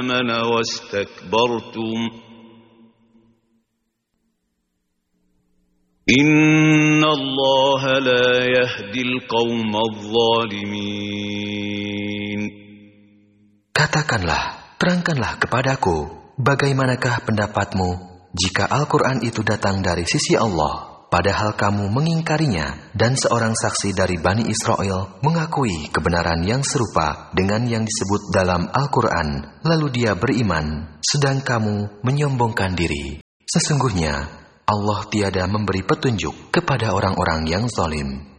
آمن واستكبرتم إن الله لا يهدي القوم الظالمين. Katakanlah, terangkanlah kepadaku, bagaimanakah pendapatmu jika Al-Quran itu datang dari sisi Allah, padahal kamu mengingkarinya, dan seorang saksi dari Bani Israel mengakui kebenaran yang serupa dengan yang disebut dalam Al-Quran, lalu dia beriman, sedang kamu menyombongkan diri. Sesungguhnya Allah tiada memberi petunjuk kepada orang-orang yang zalim.